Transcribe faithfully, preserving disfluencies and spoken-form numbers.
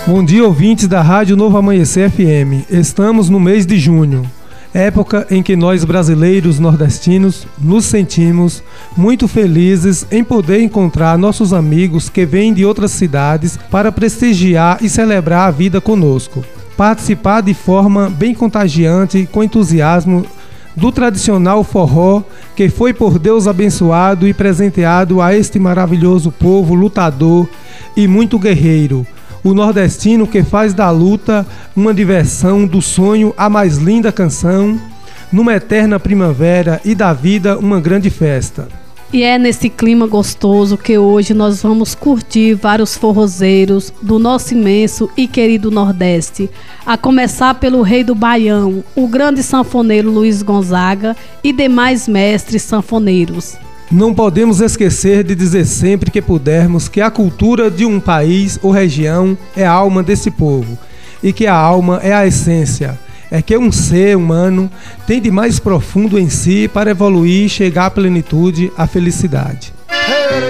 Bom dia, ouvintes da Rádio Novo Amanhecer F M. Estamos no mês de junho, época em que nós brasileiros nordestinos nos sentimos muito felizes em poder encontrar nossos amigos que vêm de outras cidades para prestigiar e celebrar a vida conosco. Participar de forma bem contagiante, com entusiasmo, do tradicional forró que foi por Deus abençoado e presenteado a este maravilhoso povo lutador e muito guerreiro. O nordestino que faz da luta uma diversão, do sonho a mais linda canção, numa eterna primavera e da vida uma grande festa. E é nesse clima gostoso que hoje nós vamos curtir vários forrozeiros do nosso imenso e querido Nordeste, a começar pelo rei do Baião, o grande sanfoneiro Luiz Gonzaga e demais mestres sanfoneiros. Não podemos esquecer de dizer sempre que pudermos que a cultura de um país ou região é a alma desse povo e que a alma é a essência, é que um ser humano tem de mais profundo em si para evoluir e chegar à plenitude, à felicidade.